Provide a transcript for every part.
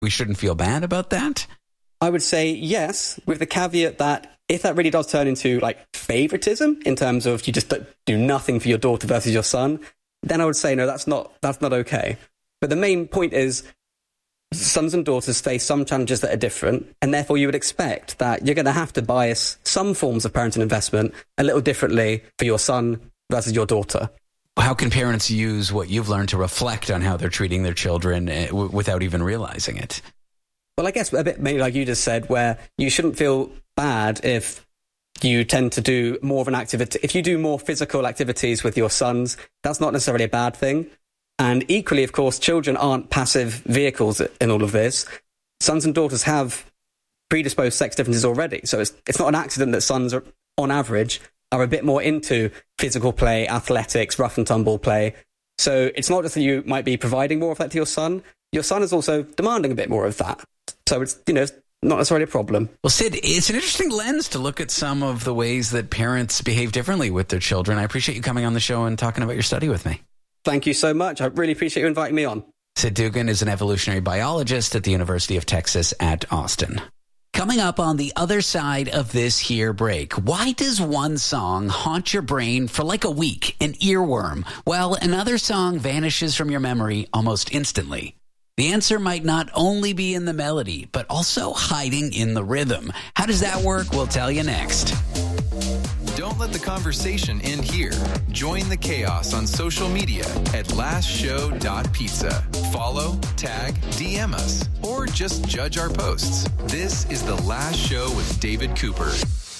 we shouldn't feel bad about that? I would say yes, with the caveat that if that really does turn into like favoritism in terms of you just do nothing for your daughter versus your son, then I would say no, that's not okay. But the main point is sons and daughters face some challenges that are different, and therefore you would expect that you're going to have to bias some forms of parental investment a little differently for your son versus your daughter. How can parents use what you've learned to reflect on how they're treating their children without even realizing it? Well, I guess a bit maybe like you just said, where you shouldn't feel bad if you tend to do more of an activity. If you do more physical activities with your sons, that's not necessarily a bad thing. And equally, of course, children aren't passive vehicles in all of this. Sons and daughters have predisposed sex differences already. So it's not an accident that sons are, on average, are a bit more into physical play, athletics, rough and tumble play. So it's not just that you might be providing more of that to your son. Your son is also demanding a bit more of that. So it's, not necessarily a problem. Well, Sid, it's an interesting lens to look at some of the ways that parents behave differently with their children. I appreciate you coming on the show and talking about your study with me. Thank you so much. I really appreciate you inviting me on. Sid Dugan is an evolutionary biologist at the University of Texas at Austin. Coming up on the other side of this here break, why does one song haunt your brain for like a week, an earworm, while another song vanishes from your memory almost instantly? The answer might not only be in the melody, but also hiding in the rhythm. How does that work? We'll tell you next. Don't let the conversation end here. Join the chaos on social media at lastshow.pizza. Follow, tag, DM us, or just judge our posts. This is The Last Show with David Cooper.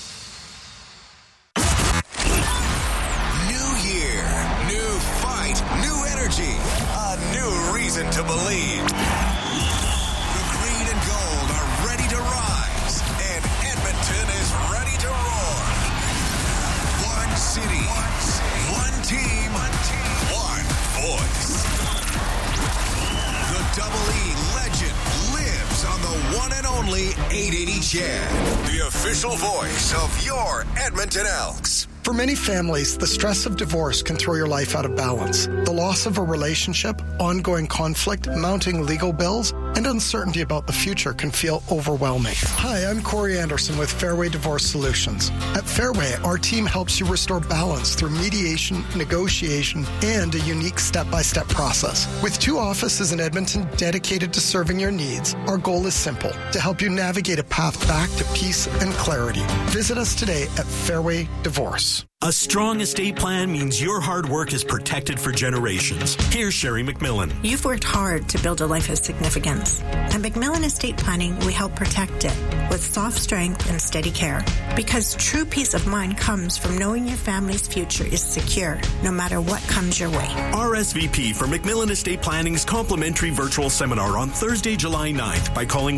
New year, new fight, new energy, a new reason to believe. The green and gold are ready to rise, and Edmonton is ready to roar. One city, one team, one voice. The Double E legend lives on the one and only 880 CHED, the official voice of your Edmonton Elks. For many families, the stress of divorce can throw your life out of balance. The loss of a relationship, ongoing conflict, mounting legal bills, and uncertainty about the future can feel overwhelming. Hi, I'm Corey Anderson with Fairway Divorce Solutions. At Fairway, our team helps you restore balance through mediation, negotiation, and a unique step-by-step process. With 2 offices in Edmonton dedicated to serving your needs, our goal is simple: to help you navigate a path back to peace and clarity. Visit us today at Fairway Divorce. A strong estate plan means your hard work is protected for generations. Here's Sherry McMillan. You've worked hard to build a life of significance. At McMillan Estate Planning, we help protect it with soft strength and steady care. Because true peace of mind comes from knowing your family's future is secure, no matter what comes your way. RSVP for McMillan Estate Planning's complimentary virtual seminar on Thursday, July 9th by calling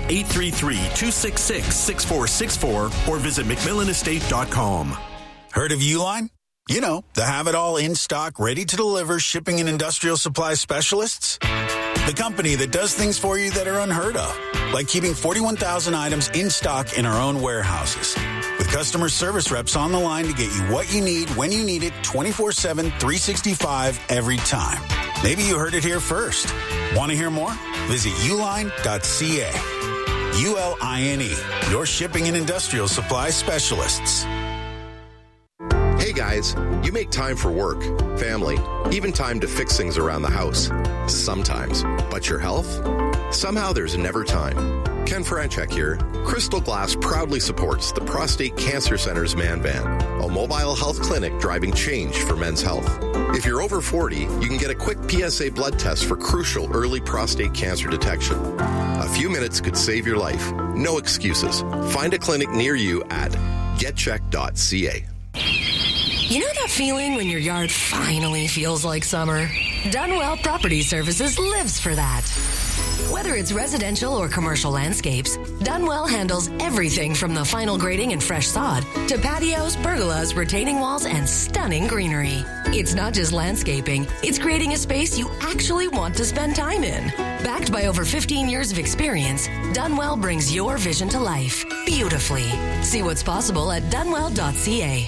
1-833-266-6464 or visit McMillanestate.com. Heard of Uline? You know, the have-it-all in-stock, ready-to-deliver shipping and industrial supply specialists. The company that does things for you that are unheard of, like keeping 41,000 items in stock in our own warehouses. With customer service reps on the line to get you what you need, when you need it, 24/7, 365, every time. Maybe you heard it here first. Want to hear more? Visit uline.ca. ULINE, your shipping and industrial supply specialists. Hey guys, you make time for work, family, even time to fix things around the house. Sometimes. But your health? Somehow there's never time. Ken Franchek here. Crystal Glass proudly supports the Prostate Cancer Center's Man Van, a mobile health clinic driving change for men's health. If you're over 40, you can get a quick PSA blood test for crucial early prostate cancer detection. A few minutes could save your life. No excuses. Find a clinic near you at getcheck.ca. You know that feeling when your yard finally feels like summer? Dunwell Property Services lives for that. Whether it's residential or commercial landscapes, Dunwell handles everything from the final grading and fresh sod to patios, pergolas, retaining walls, and stunning greenery. It's not just landscaping, it's creating a space you actually want to spend time in. Backed by over 15 years of experience, Dunwell brings your vision to life beautifully. See what's possible at dunwell.ca.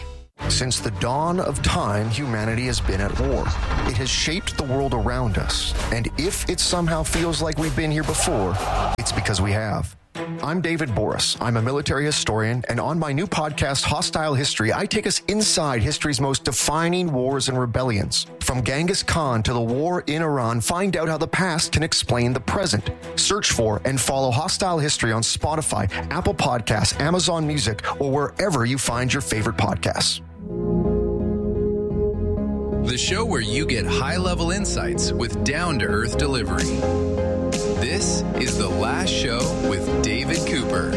Since the dawn of time, humanity has been at war. It has shaped the world around us, and if it somehow feels like we've been here before, it's because we have. I'm David Boris. I'm a military historian, and on my new podcast, Hostile History, I take us inside history's most defining wars and rebellions. From Genghis Khan to the war in Iran, find out how the past can explain the present. Search for and follow Hostile History on Spotify, Apple Podcasts, Amazon Music, or wherever you find your favorite podcasts. The show where you get high-level insights with down-to-earth delivery. This is The Last Show with David Cooper.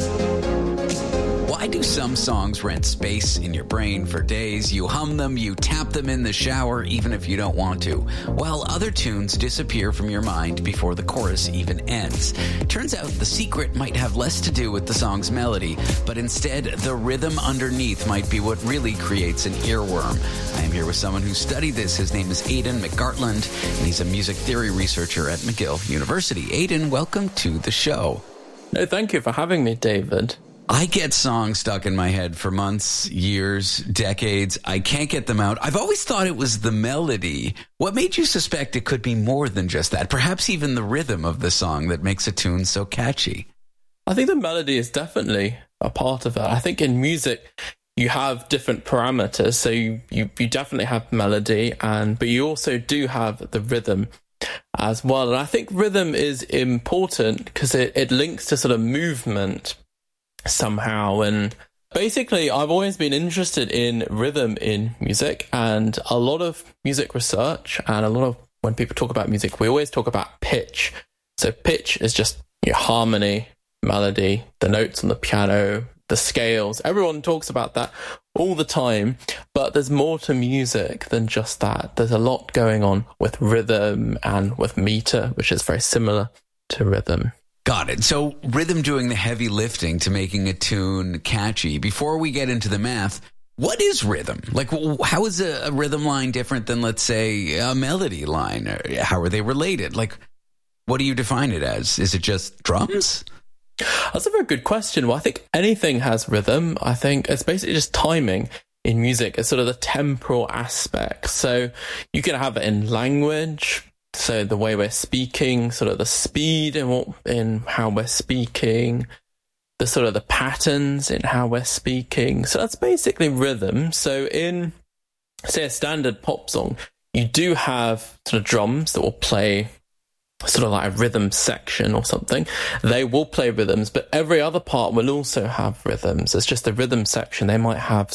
Why do some songs rent space in your brain for days? You hum them, you tap them in the shower, even if you don't want to, while other tunes disappear from your mind before the chorus even ends. Turns out the secret might have less to do with the song's melody, but instead the rhythm underneath might be what really creates an earworm. I am here with someone who studied this. His name is Aidan McGartland, and he's a music theory researcher at McGill University. Aidan, welcome to the show. No, thank you for having me, David. I get songs stuck in my head for months, years, decades. I can't get them out. I've always thought it was the melody. What made you suspect it could be more than just that? Perhaps even the rhythm of the song that makes a tune so catchy. I think the melody is definitely a part of it. I think in music, you have different parameters. So you definitely have melody, but you also do have the rhythm as well. And I think rhythm is important because it links to sort of movement somehow. And basically, I've always been interested in rhythm in music, and a lot of music research and a lot of when people talk about music, we always talk about pitch. So pitch is just your harmony, melody, the notes on the piano, the scales. Everyone talks about that all the time, but there's more to music than just that. There's a lot going on with rhythm and with meter, which is very similar to rhythm. Got it. So rhythm doing the heavy lifting to making a tune catchy. Before we get into the math, what is rhythm? Like, how is a rhythm line different than, let's say, a melody line? How are they related? Like, what do you define it as? Is it just drums? That's a very good question. Well, I think anything has rhythm. I think it's basically just timing in music. It's sort of the temporal aspect. So you can have it in language. So the way we're speaking, sort of the speed in how we're speaking, the sort of the patterns in how we're speaking. So that's basically rhythm. So in, say, a standard pop song, you do have sort of drums that will play sort of like a rhythm section or something. They will play rhythms, but every other part will also have rhythms. It's just the rhythm section. They might have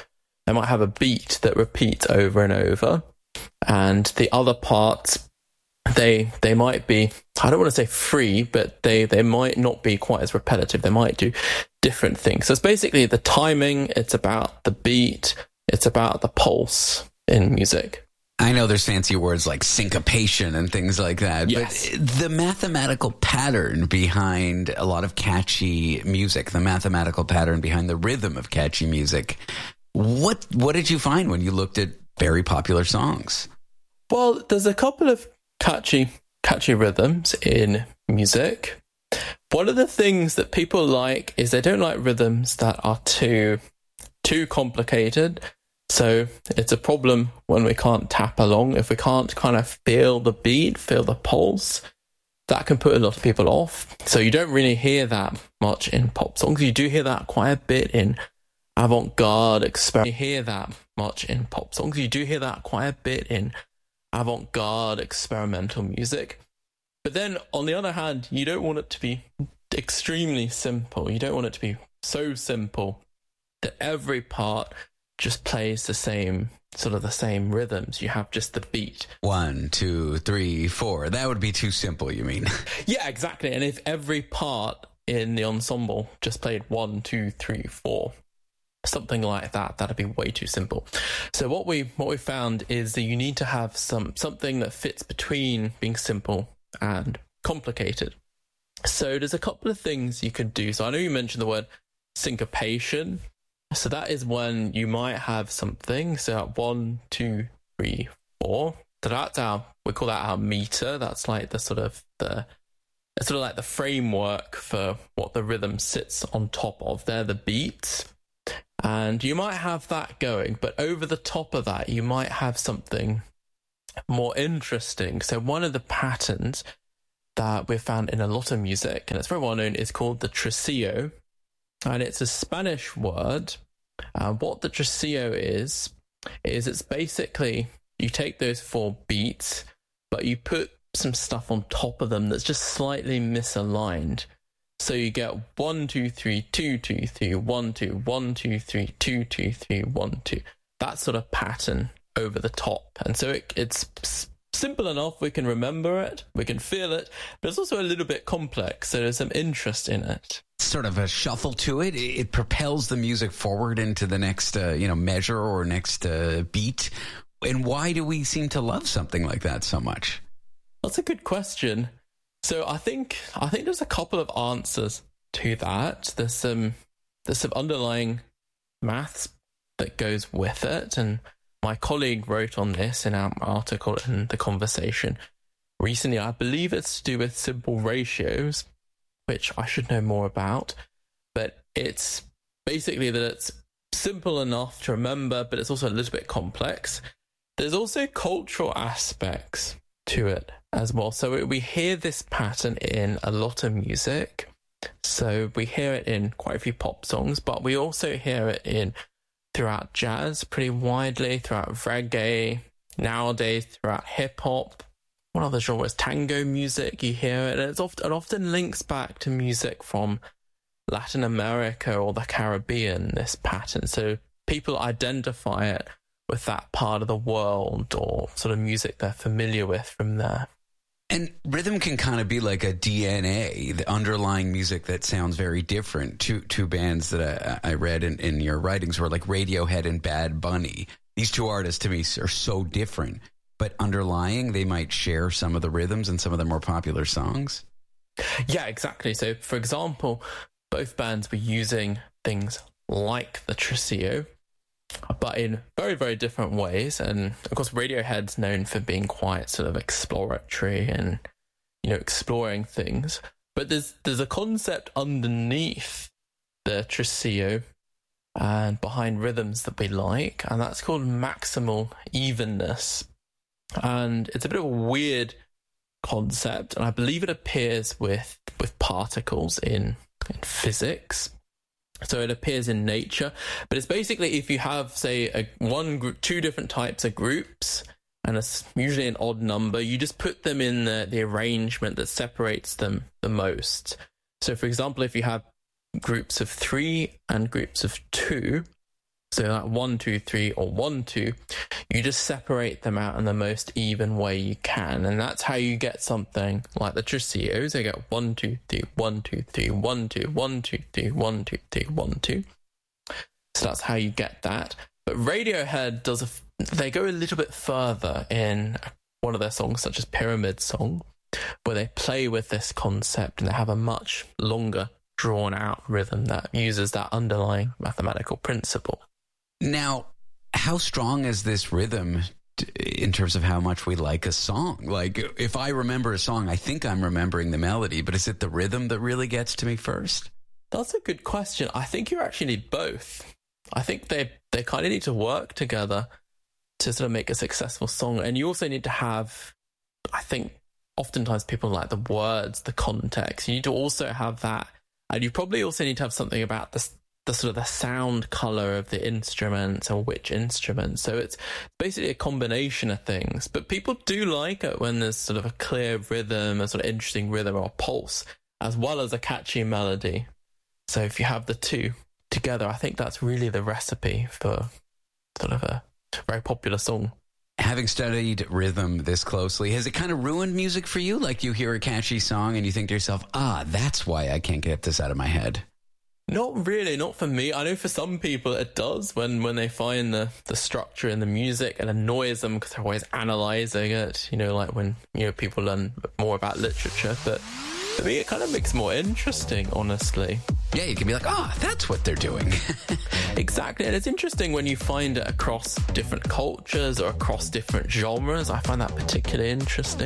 a beat that repeats over and over. And the other parts, they might be, I don't want to say free, but they might not be quite as repetitive. They might do different things. So it's basically the timing, it's about the beat, it's about the pulse in music. I know there's fancy words like syncopation and things like that, yes. But the mathematical pattern behind a lot of catchy music, the mathematical pattern behind the rhythm of catchy music, what did you find when you looked at very popular songs? Well, there's a couple of catchy rhythms in music. One of the things that people like is they don't like rhythms that are too complicated. So it's a problem when we can't tap along. If we can't kind of feel the beat, feel the pulse, that can put a lot of people off. So you don't really hear that much in pop songs. You do hear that quite a bit in avant-garde experimental. You hear that much in pop songs. You do hear that quite a bit in avant-garde experimental music. But then, on the other hand, you don't want it to be extremely simple. You don't want it to be so simple that every part just plays the same rhythms. You have just the beat. 1, 2, 3, 4. That would be too simple, you mean? Yeah, exactly. And if every part in the ensemble just played 1, 2, 3, 4, something like that, that'd be way too simple. So what we found is that you need to have something that fits between being simple and complicated. So there's a couple of things you can do. So I know you mentioned the word syncopation. So that is when you might have something. So 1, 2, 3, 4. So that's we call that our meter. That's like the sort of like the framework for what the rhythm sits on top of there, the beats. And you might have that going, but over the top of that, you might have something more interesting. So one of the patterns that we've found in a lot of music, and it's very well known, is called the tresillo. And it's a Spanish word. What the tresillo is it's basically, you take those 4 beats, but you put some stuff on top of them that's just slightly misaligned. So you get 1, 2, 3, 2, 2, 3, 1, 2, 1, 2, 3, 2, 2, 3, 1, 2. That sort of pattern over the top. And so it's simple enough, we can remember it, we can feel it, but it's also a little bit complex, so there's some interest in it. Sort of a shuffle to it. It propels the music forward into the next measure or next beat. And why do we seem to love something like that so much? That's a good question. So I think there's a couple of answers to that. There's some underlying maths that goes with it, and my colleague wrote on this in our article in The Conversation recently. I believe it's to do with simple ratios, which I should know more about, but it's basically that it's simple enough to remember, but it's also a little bit complex. There's also cultural aspects to it as well. So we hear this pattern in a lot of music. So we hear it in quite a few pop songs, but we also hear it throughout jazz pretty widely, throughout reggae, nowadays throughout hip-hop. One other genre is tango music. You hear it, and it often links back to music from Latin America or the Caribbean, this pattern. So people identify it with that part of the world or sort of music they're familiar with from there. And rhythm can kind of be like a DNA, the underlying music that sounds very different. Two bands that I read in your writings were like Radiohead and Bad Bunny. These 2 artists to me are so different, but underlying, they might share some of the rhythms and some of the more popular songs. Yeah, exactly. So, for example, both bands were using things like the tresillo, but in very, very different ways. And of course, Radiohead's known for being quite sort of exploratory and, exploring things. But there's a concept underneath the tresillo and behind rhythms that we like, and that's called maximal evenness. And it's a bit of a weird concept, and I believe it appears with particles in physics. So it appears in nature, but it's basically if you have, say, one group, 2 different types of groups, and it's usually an odd number, you just put them in the arrangement that separates them the most. So, for example, if you have groups of 3 and groups of 2, so like 1, 2, 3 or 1, 2, you just separate them out in the most even way you can, and that's how you get something like the tresillos. They get 1, 2, 3, 1, 2, 3, 1, 2, 1, 2, 3, 1, 2, 3, 1, 2. So that's how you get that. But Radiohead they go a little bit further in one of their songs, such as Pyramid Song, where they play with this concept and they have a much longer, drawn out rhythm that uses that underlying mathematical principle. Now, how strong is this rhythm in terms of how much we like a song? Like, if I remember a song, I think I'm remembering the melody, but is it the rhythm that really gets to me first? That's a good question. I think you actually need both. I think they kind of need to work together to sort of make a successful song. And you also need to have, I think, oftentimes people like the words, the context. You need to also have that. And you probably also need to have something about the sort of the sound color of the instruments or which instrument. So it's basically a combination of things. But people do like it when there's sort of a clear rhythm, a sort of interesting rhythm or pulse, as well as a catchy melody. So if you have the 2 together, I think that's really the recipe for sort of a very popular song. Having studied rhythm this closely, has it kind of ruined music for you? Like you hear a catchy song and you think to yourself, that's why I can't get this out of my head. Not really, not for me. I know for some people it does when they find the structure in the music and annoys them because they're always analysing it, like when people learn more about literature. But for me, it kind of makes it more interesting, honestly. Yeah, you can be like, that's what they're doing. Exactly, and it's interesting when you find it across different cultures or across different genres. I find that particularly interesting.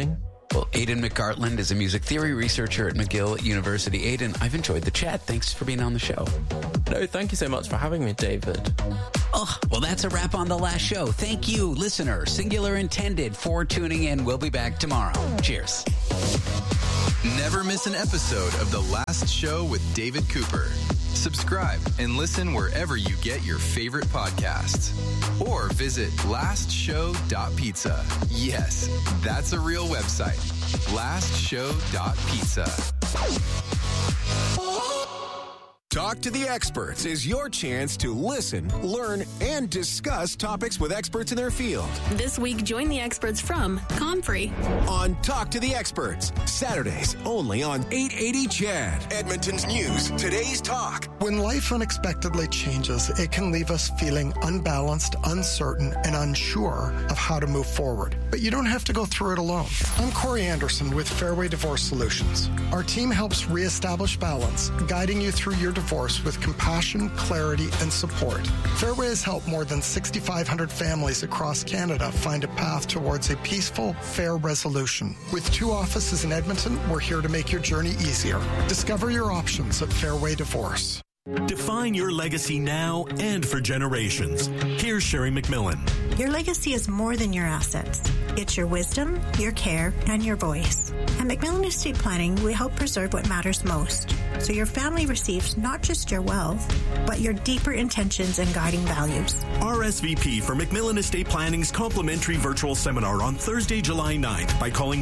Well, Aidan McGartland is a music theory researcher at McGill University. Aidan, I've enjoyed the chat. Thanks for being on the show. No, thank you so much for having me, David. Oh, well, that's a wrap on The Last Show. Thank you, listener, singular intended, for tuning in. We'll be back tomorrow. Cheers. Never miss an episode of The Last Show with David Cooper. Subscribe and listen wherever you get your favorite podcasts. Or visit lastshow.pizza. Yes, that's a real website. lastshow.pizza. Talk to the Experts is your chance to listen, learn, and discuss topics with experts in their field. This week, join the experts from Comfrey on Talk to the Experts, Saturdays only on 880 CHAD. Edmonton's News, Today's Talk. When life unexpectedly changes, it can leave us feeling unbalanced, uncertain, and unsure of how to move forward. But you don't have to go through it alone. I'm Corey Anderson with Fairway Divorce Solutions. Our team helps reestablish balance, guiding you through your divorce with compassion, clarity, and support. Fairway has helped more than 6,500 families across Canada find a path towards a peaceful, fair resolution. With 2 offices in Edmonton, we're here to make your journey easier. Discover your options at Fairway Divorce. Define your legacy now and for generations. Here's Sherry McMillan. Your legacy is more than your assets. It's your wisdom, your care, and your voice. At McMillan Estate Planning, we help preserve what matters most, so your family receives not just your wealth, but your deeper intentions and guiding values. RSVP for McMillan Estate Planning's complimentary virtual seminar on Thursday, July 9th by calling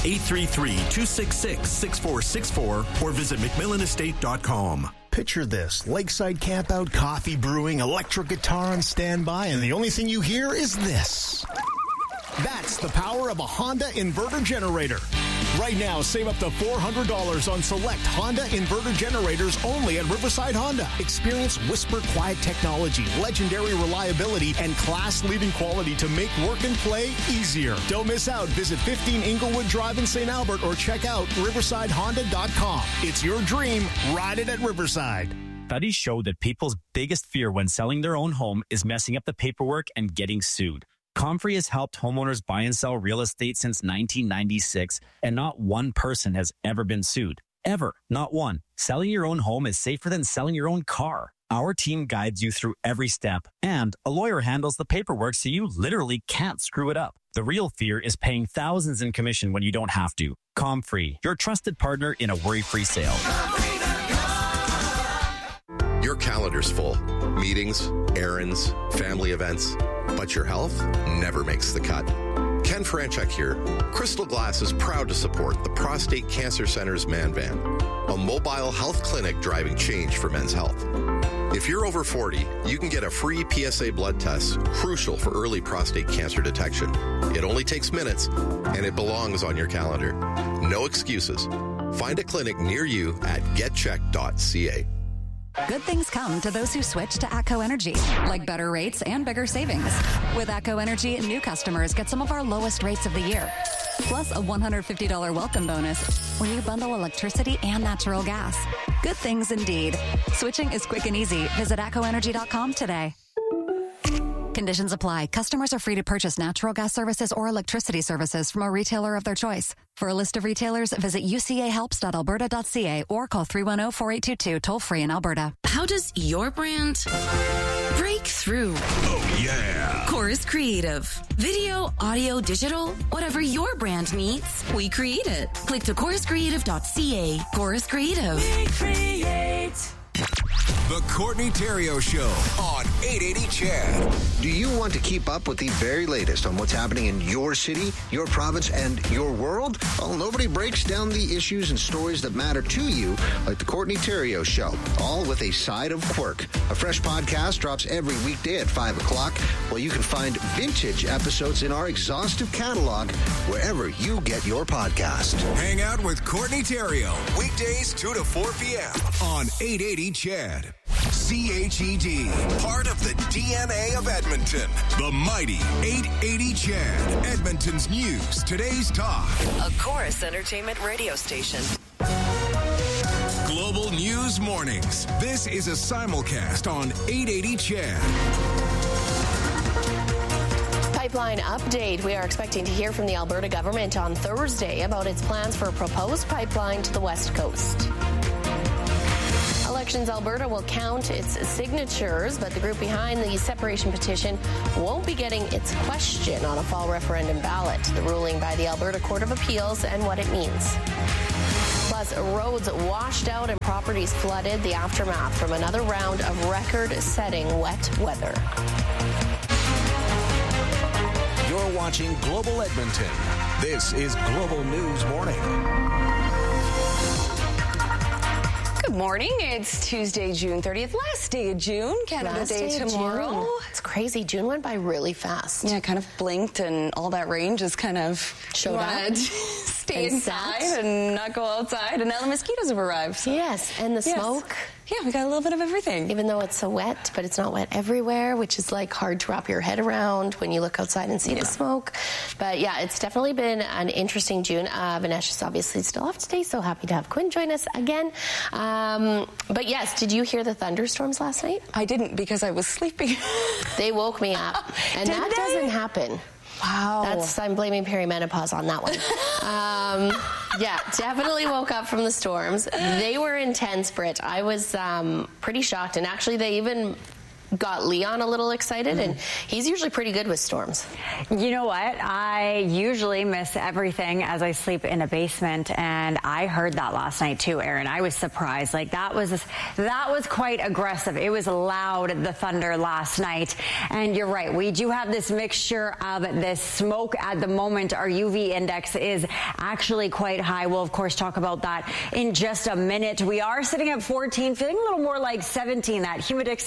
1-833-266-6464 or visit McMillanestate.com. Picture this: lakeside campout, coffee brewing, electric guitar on standby, and the only thing you hear is this. That's the power of a Honda inverter generator. Right now, save up to $400 on select Honda inverter generators only at Riverside Honda. Experience whisper quiet technology, legendary reliability, and class-leading quality to make work and play easier. Don't miss out. Visit 15 Inglewood Drive in St. Albert or check out riversidehonda.com. It's your dream. Ride it at Riverside. Studies show that people's biggest fear when selling their own home is messing up the paperwork and getting sued. Comfrey has helped homeowners buy and sell real estate since 1996, and not one person has ever been sued. Ever. Not one. Selling your own home is safer than selling your own car. Our team guides you through every step, and a lawyer handles the paperwork so you literally can't screw it up. The real fear is paying thousands in commission when you don't have to. Comfrey, your trusted partner in a worry-free sale. Your calendar's full. Meetings, errands, family events. But your health never makes the cut. Ken Franchuk here. Crystal Glass is proud to support the Prostate Cancer Center's Man Van, a mobile health clinic driving change for men's health. If you're over 40, you can get a free PSA blood test, crucial for early prostate cancer detection. It only takes minutes, and it belongs on your calendar. No excuses. Find a clinic near you at getcheck.ca. Good things come to those who switch to ATCO Energy, like better rates and bigger savings. With ATCO Energy, new customers get some of our lowest rates of the year, plus a $150 welcome bonus when you bundle electricity and natural gas. Good things indeed. Switching is quick and easy. Visit ATCOenergy.com today. Conditions apply. Customers are free to purchase natural gas services or electricity services from a retailer of their choice. For a list of retailers, visit ucahelps.alberta.ca or call 310-4822 toll-free in Alberta. How does your brand break through? Oh, yeah. Chorus Creative. Video, audio, digital, whatever your brand needs, we create it. Click to choruscreative.ca. Chorus Creative. We create. The Courtney Theriault Show on 880 CHAD. Do you want to keep up with the very latest on what's happening in your city, your province, and your world? Well, nobody breaks down the issues and stories that matter to you like the Courtney Theriault Show, all with a side of quirk. A fresh podcast drops every weekday at 5 o'clock, while you can find vintage episodes in our exhaustive catalog wherever you get your podcast. Hang out with Courtney Theriault, weekdays 2 to 4 p.m. on 880 CHAD. CHED, part of the DNA of Edmonton. The mighty 880 CHAD, Edmonton's News, Today's Talk. A Chorus Entertainment radio station. Global News Mornings. This is a simulcast on 880 CHAD. pipeline update. We are expecting to hear from the Alberta government on Thursday about its plans for a proposed pipeline to the West Coast. Elections Alberta will count its signatures, but the group behind the separation petition won't be getting its question on a fall referendum ballot. The ruling by the Alberta Court of Appeals and what it means. Plus, roads washed out and properties flooded, the aftermath from another round of record-setting wet weather. You're watching Global Edmonton. This is Global News Morning. Good morning. It's Tuesday, June 30th. Last day of June. Canada Day tomorrow. It's crazy. June went by really fast. Yeah, kind of blinked, and all that rain just kind of showed up. Stay inside and not go outside. And now the mosquitoes have arrived. So. Yes, and the smoke. Yeah, we got a little bit of everything. Even though it's so wet, but it's not wet everywhere, which is like hard to wrap your head around when you look outside and see the smoke. But yeah, it's definitely been an interesting June. Vanessa's obviously still off today, so happy to have Quinn join us again. But yes, did you hear the thunderstorms last night? I didn't because I was sleeping. They woke me up, and that doesn't happen. Wow. I'm blaming perimenopause on that one. Yeah, definitely woke up from the storms. They were intense, Britt. I was pretty shocked. And actually, they even got Leon a little excited, and he's usually pretty good with storms. You know what? I usually miss everything as I sleep in a basement, and I heard that last night too, Aaron. I was surprised. Like that was quite aggressive. It was loud, the thunder last night. And you're right. We do have this mixture of this smoke at the moment. Our UV index is actually quite high. We'll of course talk about that in just a minute. We are sitting at 14, feeling a little more like 17. That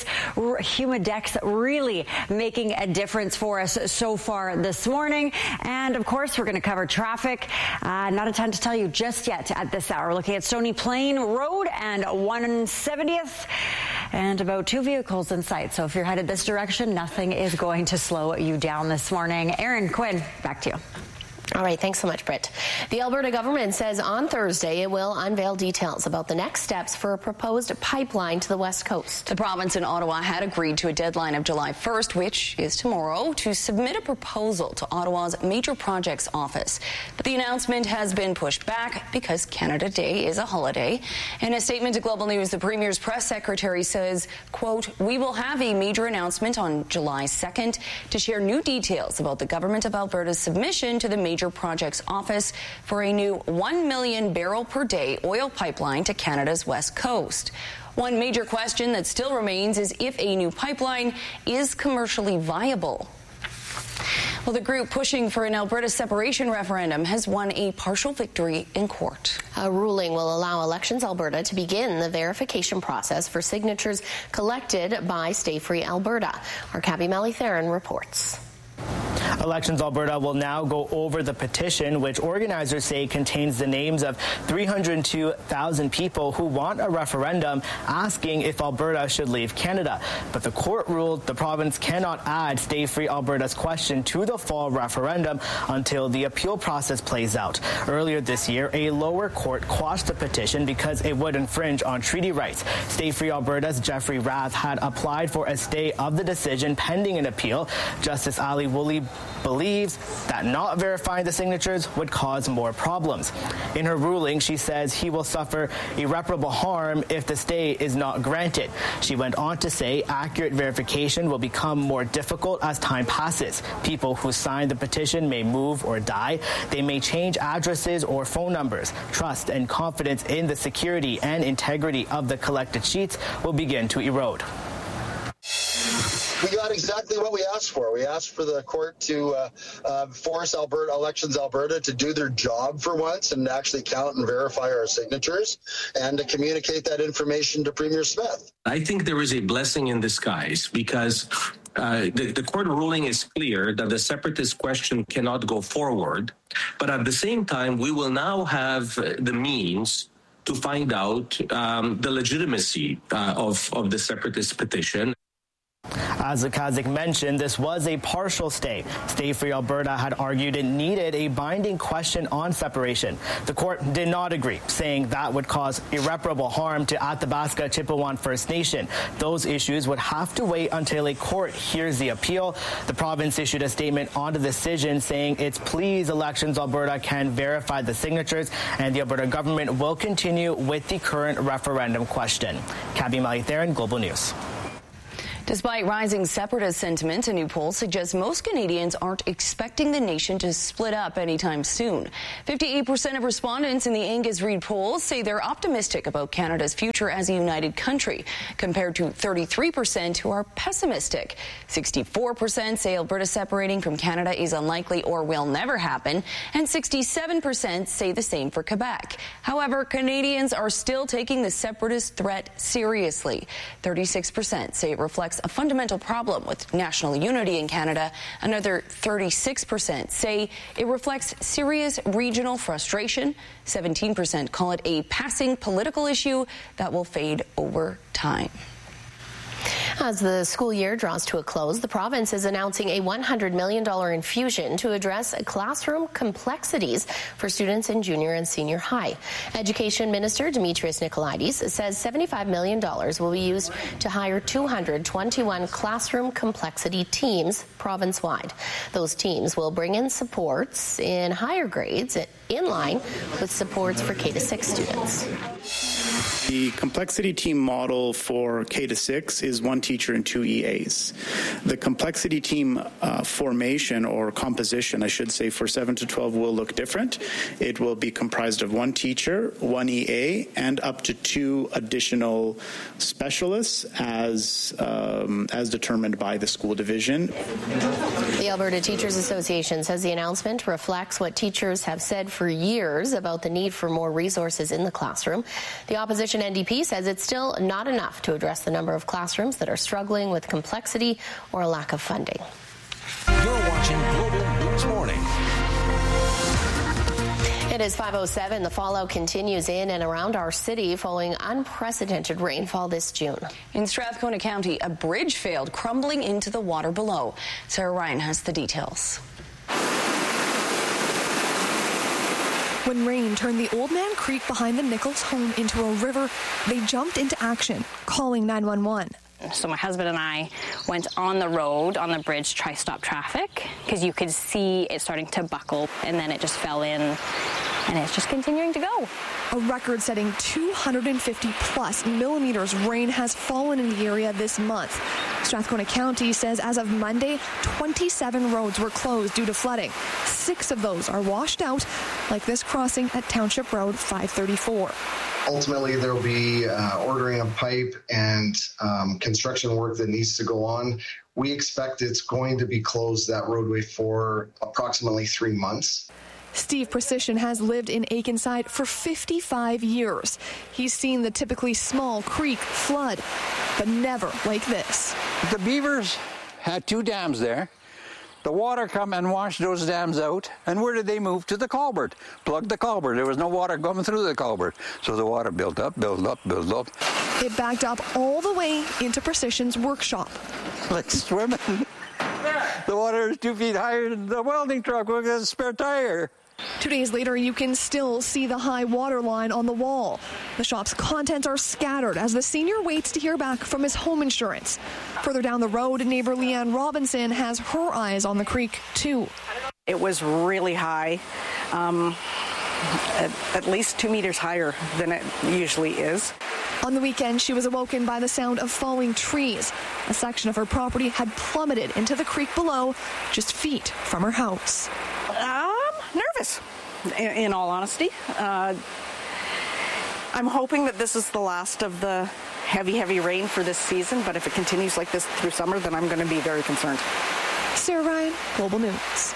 Humidex really making a difference for us so far this morning. And of course, we're going to cover traffic. Not a ton to tell you just yet at this hour. We're looking at Stony Plain Road and 170th, and about 2 vehicles in sight. So if you're headed this direction, nothing is going to slow you down this morning. Aaron, Quinn, back to you. All right, thanks so much, Britt. The Alberta government says on Thursday it will unveil details about the next steps for a proposed pipeline to the West Coast. The province and Ottawa had agreed to a deadline of July 1st, which is tomorrow, to submit a proposal to Ottawa's Major Projects Office. But the announcement has been pushed back because Canada Day is a holiday. In a statement to Global News, the Premier's press secretary says, quote, "We will have a major announcement on July 2nd to share new details about the Government of Alberta's submission to the Major Projects Office for a new 1 million barrel per day oil pipeline to Canada's west coast." One major question that still remains is if a new pipeline is commercially viable. Well, the group pushing for an Alberta separation referendum has won a partial victory in court. A ruling will allow Elections Alberta to begin the verification process for signatures collected by Stay Free Alberta. Our Cabby Malley-Theron reports. Elections Alberta will now go over the petition, which organizers say contains the names of 302,000 people who want a referendum asking if Alberta should leave Canada. But the court ruled the province cannot add Stay Free Alberta's question to the fall referendum until the appeal process plays out. Earlier this year, a lower court quashed the petition because it would infringe on treaty rights. Stay Free Alberta's Jeffrey Rath had applied for a stay of the decision pending an appeal. Justice Ali Woolley believes that not verifying the signatures would cause more problems. In her ruling, she says he will suffer irreparable harm if the stay is not granted. She went on to say accurate verification will become more difficult as time passes. People who sign the petition may move or die. They may change addresses or phone numbers. Trust and confidence in the security and integrity of the collected sheets will begin to erode. We got exactly what we asked for. We asked for the court to force Elections Alberta to do their job for once and actually count and verify our signatures and to communicate that information to Premier Smith. I think there is a blessing in disguise because the court ruling is clear that the separatist question cannot go forward. But at the same time, we will now have the means to find out the legitimacy of the separatist petition. As Kazik mentioned, this was a partial stay. Stay Free Alberta had argued it needed a binding question on separation. The court did not agree, saying that would cause irreparable harm to Athabasca Chippewa First Nation. Those issues would have to wait until a court hears the appeal. The province issued a statement on the decision saying it's pleased Elections Alberta can verify the signatures, and the Alberta government will continue with the current referendum question. Kabi Malitharan, Global News. Despite rising separatist sentiment, a new poll suggests most Canadians aren't expecting the nation to split up anytime soon. 58% of respondents in the Angus Reid poll say they're optimistic about Canada's future as a united country, compared to 33% who are pessimistic. 64% say Alberta separating from Canada is unlikely or will never happen, and 67% say the same for Quebec. However, Canadians are still taking the separatist threat seriously. 36% say it reflects a fundamental problem with national unity in Canada. Another 36% say it reflects serious regional frustration. 17% call it a passing political issue that will fade over time. As the school year draws to a close, the province is announcing a $100 million infusion to address classroom complexities for students in junior and senior high. Education Minister Demetrius Nicolaides says $75 million will be used to hire 221 classroom complexity teams province-wide. Those teams will bring in supports in higher grades in line with supports for K-6 students. The complexity team model for K-6 is one teacher and 2 EAs. The complexity team formation or composition, I should say, for 7 to 12 will look different. It will be comprised of 1 teacher, 1 EA, and up to 2 additional specialists as determined by the school division. The Alberta Teachers Association says the announcement reflects what teachers have said for years about the need for more resources in the classroom. The opposition NDP says it's still not enough to address the number of classrooms that are struggling with complexity or a lack of funding. You're watching Global News Morning. It is 5:07. The fallout continues in and around our city following unprecedented rainfall this June. In Strathcona County, a bridge failed, crumbling into the water below. Sarah Ryan has the details. When rain turned the Old Man Creek behind the Nichols home into a river, they jumped into action, calling 911. So my husband and I went on the road, on the bridge, to try to stop traffic, because you could see it starting to buckle, and then it just fell in, and it's just continuing to go. A record-setting 250-plus millimeters rain has fallen in the area this month. Strathcona County says as of Monday, 27 roads were closed due to flooding. 6 of those are washed out, like this crossing at Township Road 534. Ultimately, there will be ordering of pipe and construction work that needs to go on. We expect it's going to be closed, that roadway, for approximately 3 months. Steve Precision has lived in Aikenside for 55 years. He's seen the typically small creek flood, but never like this. The beavers had 2 dams there. The water come and washed those dams out. And where did they move? To the culvert. Plugged the culvert. There was no water coming through the culvert. So the water built up, built up, built up. It backed up all the way into Precision's workshop. Like swimming. The water is 2 feet higher than the welding truck with a spare tire. 2 days later, you can still see the high water line on the wall. The shop's contents are scattered as the senior waits to hear back from his home insurance. Further down the road, neighbor Leanne Robinson has her eyes on the creek, too. It was really high, at least 2 meters higher than it usually is. On the weekend, she was awoken by the sound of falling trees. A section of her property had plummeted into the creek below, just feet from her house. Nervous, in all honesty. I'm hoping that this is the last of the heavy rain for this season, but if it continues like this through summer, then I'm going to be very concerned. Sarah Ryan, Global News.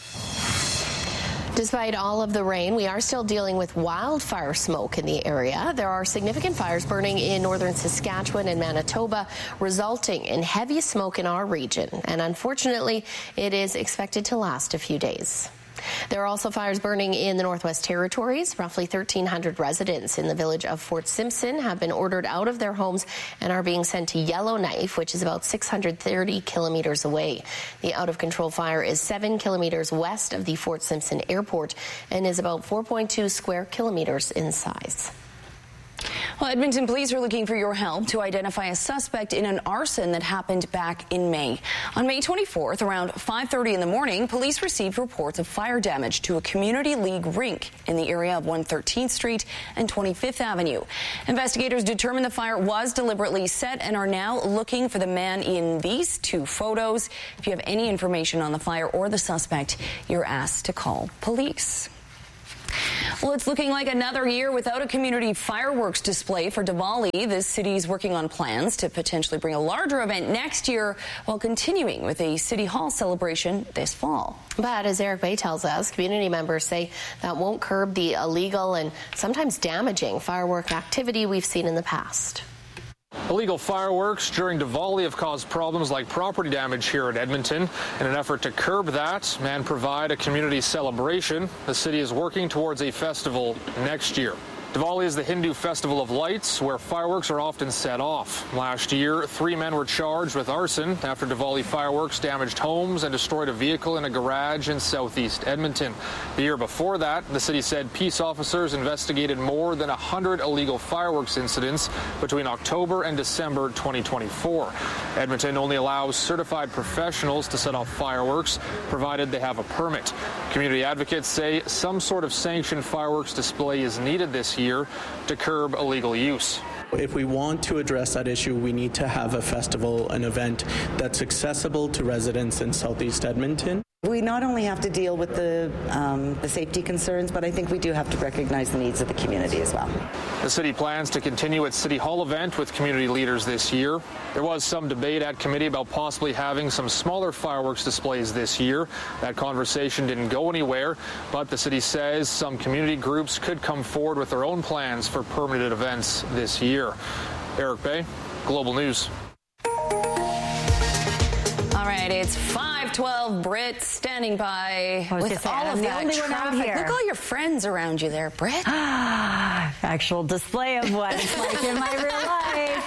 Despite all of the rain, we are still dealing with wildfire smoke in the area. There are significant fires burning in northern Saskatchewan and Manitoba, resulting in heavy smoke in our region. And unfortunately, it is expected to last a few days. There are also fires burning in the Northwest Territories. Roughly 1,300 residents in the village of Fort Simpson have been ordered out of their homes and are being sent to Yellowknife, which is about 630 kilometers away. The out-of-control fire is 7 kilometers west of the Fort Simpson Airport and is about 4.2 square kilometers in size. Well, Edmonton police are looking for your help to identify a suspect in an arson that happened back in May. On May 24th, around 5:30 in the morning, police received reports of fire damage to a community league rink in the area of 113th Street and 25th Avenue. Investigators determined the fire was deliberately set and are now looking for the man in these two photos. If you have any information on the fire or the suspect, you're asked to call police. Well, it's looking like another year without a community fireworks display for Diwali. The city is working on plans to potentially bring a larger event next year while continuing with a City Hall celebration this fall. But as Eric Bay tells us, community members say that won't curb the illegal and sometimes damaging firework activity we've seen in the past. Illegal fireworks during Diwali have caused problems like property damage here at Edmonton. In an effort to curb that and provide a community celebration, the city is working towards a festival next year. Diwali is the Hindu festival of lights where fireworks are often set off. Last year, 3 men were charged with arson after Diwali fireworks damaged homes and destroyed a vehicle in a garage in southeast Edmonton. The year before that, the city said peace officers investigated more than 100 illegal fireworks incidents between October and December 2024. Edmonton only allows certified professionals to set off fireworks, provided they have a permit. Community advocates say some sort of sanctioned fireworks display is needed this year to curb illegal use. If we want to address that issue, we need to have a festival, an event that's accessible to residents in Southeast Edmonton. We not only have to deal with the safety concerns, but I think we do have to recognize the needs of the community as well. The city plans to continue its City Hall event with community leaders this year. There was some debate at committee about possibly having some smaller fireworks displays this year. That conversation didn't go anywhere, but the city says some community groups could come forward with their own plans for permanent events this year. Eric Bay, Global News. All right, it's 5:12. Britt standing by with all of that traffic. Look at all your friends around you there, Britt. Actual display of what it's like in my real life.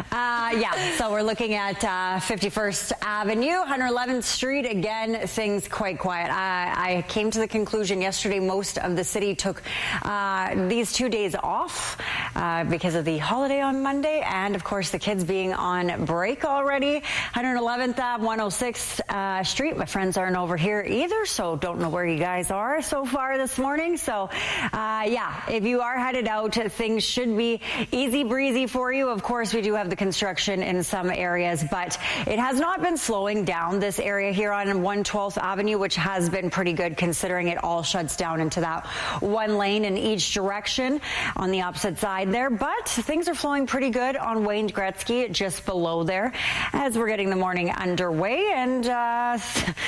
So we're looking at 51st Avenue, 111th Street. Again, things quite quiet. I came to the conclusion yesterday most of the city took these 2 days off because of the holiday on Monday and, of course, the kids being on break already. 111th Ave, 106th Street. My friends aren't over here either, so don't know where you guys are so far this morning. So, if you are headed out, things should be easy breezy for you. Of course, we do have the construction in some areas, but it has not been slowing down this area here on 112th Avenue, which has been pretty good considering it all shuts down into that one lane in each direction on the opposite side there. But things are flowing pretty good on Wayne Gretzky, just below there, as we're getting the morning underway, and not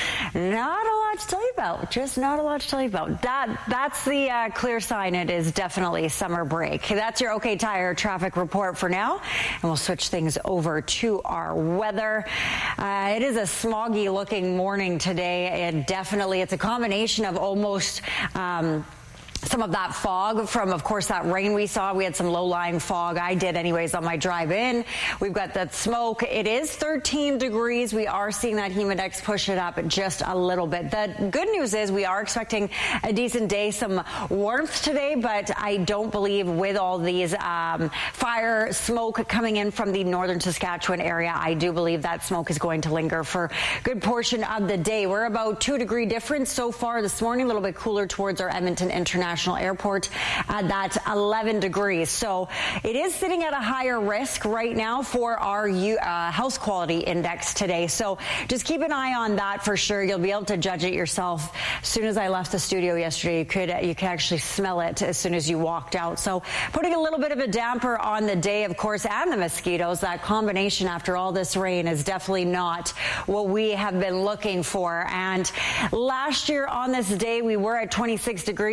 a lot to tell you about. Just not a lot to tell you about. That's the clear sign. It is definitely summer break. That's your OK Tire traffic report for now, and we'll switch things over to our weather. It is a smoggy looking morning today. It's a combination of almost some of that fog from, of course, that rain we saw. We had some low-lying fog. I did anyways on my drive in. We've got that smoke. It is 13 degrees. We are seeing that humidex push it up just a little bit. The good news is we are expecting a decent day, some warmth today, but I don't believe with all these fire smoke coming in from the northern Saskatchewan area, I do believe that smoke is going to linger for a good portion of the day. We're about 2 degree difference so far this morning, a little bit cooler towards our Edmonton International Airport at that 11 degrees. So it is sitting at a higher risk right now for our health quality index today. So just keep an eye on that for sure. You'll be able to judge it yourself. As soon as I left the studio yesterday, you could actually smell it as soon as you walked out. So putting a little bit of a damper on the day, of course, and the mosquitoes. That combination after all this rain is definitely not what we have been looking for. And last year on this day, we were at 26 degrees. Today, we're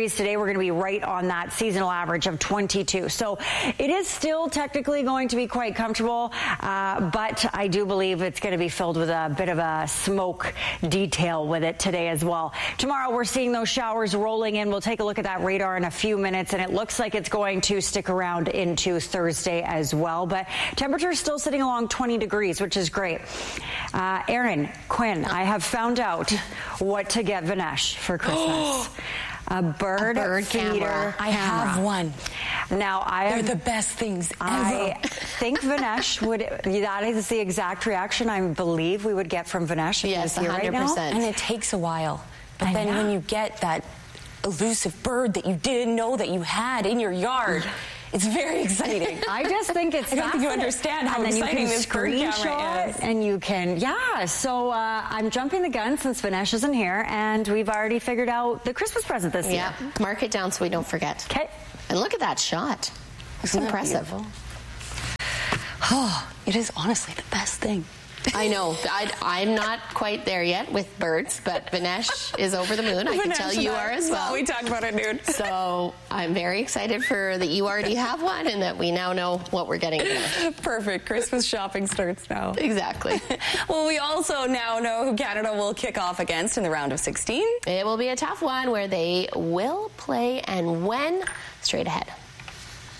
we're going to be right on that seasonal average of 22. So it is still technically going to be quite comfortable, but I do believe it's going to be filled with a bit of a smoke detail with it today as well. Tomorrow we're seeing those showers rolling in. We'll take a look at that radar in a few minutes, and it looks like it's going to stick around into Thursday as well. But temperatures still sitting along 20 degrees, which is great. Erin, Quinn, I have found out what to get Vinesh for Christmas. A bird feeder camera. I have one. Now, they're the best things ever. I think Vinesh would, that is the exact reaction I believe we would get from Vinesh. Yes, 100%. Right now. And it takes a while. But then when you get that elusive bird that you didn't know that you had in your yard, it's very exciting. I just think it's I don't think you understand how exciting this bird camera is. And you can, so I'm jumping the gun since Vinesh isn't here, and we've already figured out the Christmas present this year. Yeah, mark it down so we don't forget. Okay. And look at that shot. It's impressive. Oh, it is honestly the best thing. I know. I'm not quite there yet with birds, but Vinesh is over the moon. I can tell you are as well. We talked about it, dude. So I'm very excited for that you already have one and that we now know what we're getting. Perfect. Christmas shopping starts now. Exactly. Well, we also now know who Canada will kick off against in the round of 16. It will be a tough one where they will play and when. Straight ahead.